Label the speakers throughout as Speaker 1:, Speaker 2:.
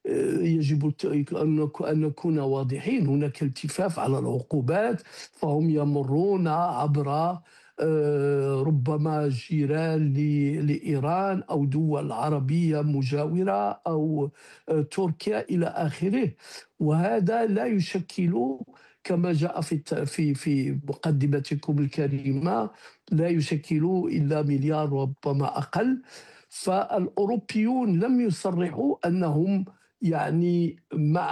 Speaker 1: يجب أن نكون واضحين. هناك التفاف على العقوبات، فهم يمرون عبر ربما جيران لإيران أو دول عربية مجاورة أو تركيا إلى آخره. وهذا لا يشكل، كما جاء في مقدمتكم الكريمة، لا يشكل إلا مليار ربما أقل. فالأوروبيون لم يصرحوا أنهم يعني مع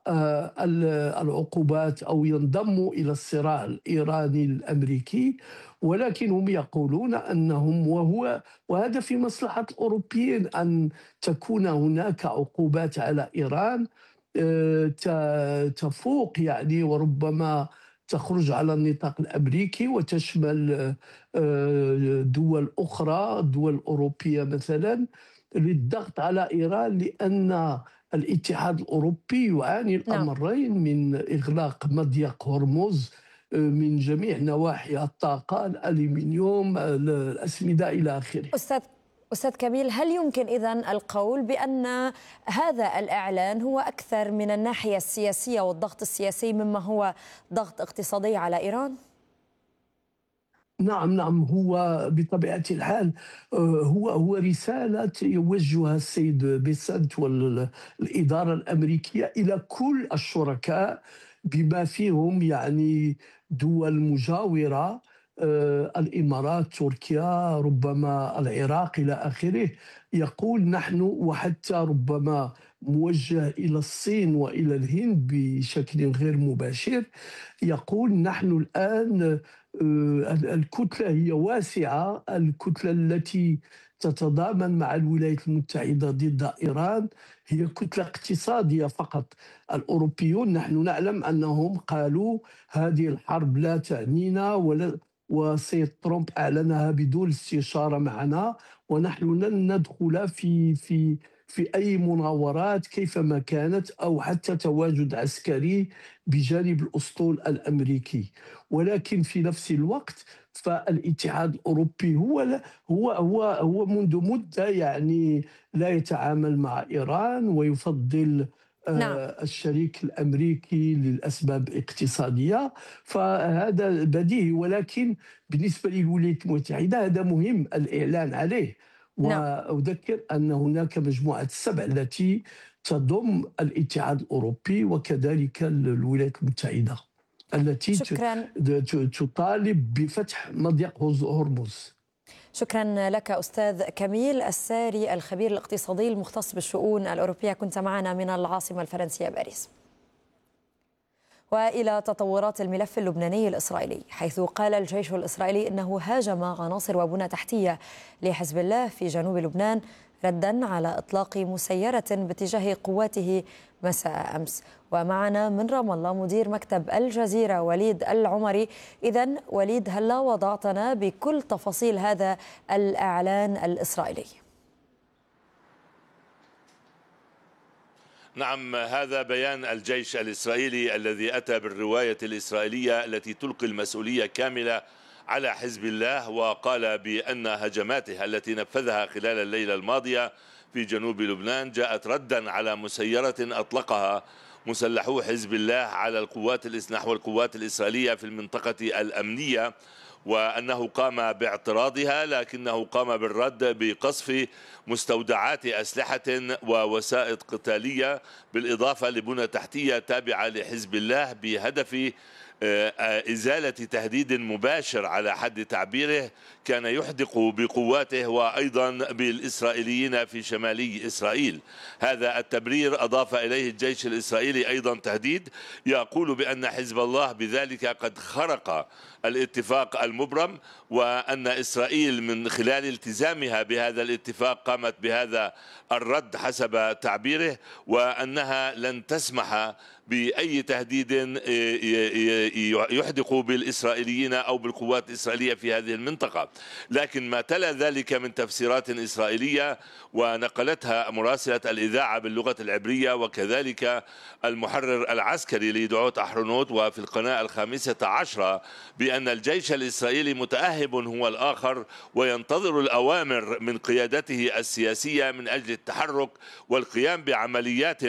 Speaker 1: العقوبات أو ينضموا إلى الصراع الإيراني الأمريكي، ولكن هم يقولون أنهم وهذا في مصلحة الأوروبيين أن تكون هناك عقوبات على إيران تفوق يعني، وربما تخرج على النطاق الأمريكي وتشمل دول أخرى، دول أوروبية مثلا، للضغط على إيران، لأن الاتحاد الأوروبي يعاني
Speaker 2: نعم.
Speaker 1: الأمرين من إغلاق مضيق هرمز من جميع نواحي الطاقة، الألمنيوم، الأسمدة إلى آخره.
Speaker 2: أستاذ كميل، هل يمكن إذن القول بأن هذا الإعلان هو أكثر من الناحية السياسية والضغط السياسي مما هو ضغط اقتصادي على إيران؟
Speaker 1: نعم نعم، هو بطبيعة الحال هو رسالة يوجهها السيد بيسنت والإدارة الأمريكية إلى كل الشركاء، بما فيهم يعني دول مجاورة، الإمارات، تركيا، ربما العراق إلى آخره. يقول نحن، وحتى ربما موجه إلى الصين وإلى الهند بشكل غير مباشر، يقول نحن الآن الكتلة هي واسعة، الكتلة التي تتضامن مع الولايات المتحدة ضد إيران هي كتلة اقتصادية فقط. الأوروبيون نحن نعلم أنهم قالوا هذه الحرب لا تعنينا، وسيد ترامب أعلنها بدون استشارة معنا، ونحن لن ندخل في أي مناورات كيفما كانت، أو حتى تواجد عسكري بجانب الأسطول الأمريكي. ولكن في نفس الوقت فالاتحاد الأوروبي هو منذ مدة يعني لا يتعامل مع إيران، ويفضل
Speaker 2: نعم.
Speaker 1: الشريك الأمريكي للأسباب الاقتصادية. فهذا بديهي، ولكن بالنسبة للولايات المتحدة هذا مهم الإعلان عليه.
Speaker 2: نعم.
Speaker 1: وأذكر أن هناك مجموعة السبع التي تضم الاتحاد الأوروبي وكذلك الولايات المتحدة التي
Speaker 2: شكرا.
Speaker 1: تطالب بفتح مضيق هرمز.
Speaker 2: شكرا لك أستاذ كميل الساري، الخبير الاقتصادي المختص بالشؤون الأوروبية، كنت معنا من العاصمة الفرنسية باريس. وإلى تطورات الملف اللبناني الإسرائيلي، حيث قال الجيش الإسرائيلي إنه هاجم عناصر وبنى تحتية لحزب الله في جنوب لبنان ردا على إطلاق مسيرة باتجاه قواته مساء أمس. ومعنا من رام الله مدير مكتب الجزيرة وليد العمري. إذن وليد، هلا وضعتنا بكل تفاصيل هذا الإعلان الإسرائيلي؟
Speaker 3: نعم، هذا بيان الجيش الإسرائيلي الذي أتى بالرواية الإسرائيلية التي تلقي المسؤولية كاملة على حزب الله، وقال بأن هجماته التي نفذها خلال الليلة الماضية في جنوب لبنان جاءت ردا على مسيرة أطلقها مسلحو حزب الله على نحو القوات الإسرائيلية في المنطقة الأمنية، وأنه قام باعتراضها لكنه قام بالرد بقصف مستودعات أسلحة ووسائط قتالية بالإضافة لبنى تحتية تابعة لحزب الله بهدف إزالة تهديد مباشر على حد تعبيره كان يحدق بقواته وأيضا بالإسرائيليين في شمالي إسرائيل. هذا التبرير أضاف إليه الجيش الإسرائيلي أيضا تهديد يقول بأن حزب الله بذلك قد خرق الاتفاق المبرم، وأن إسرائيل من خلال التزامها بهذا الاتفاق قامت بهذا الرد حسب تعبيره، وأنها لن تسمح بأي تهديد يحدق بالإسرائيليين أو بالقوات الإسرائيلية في هذه المنطقة. لكن ما تلا ذلك من تفسيرات إسرائيلية ونقلتها مراسلة الإذاعة باللغة العبرية وكذلك المحرر العسكري ليدعوت أحرونوت وفي القناة ال15 بأن الجيش الإسرائيلي متأهب هو الآخر وينتظر الأوامر من قيادته السياسية من أجل التحرك والقيام بعمليات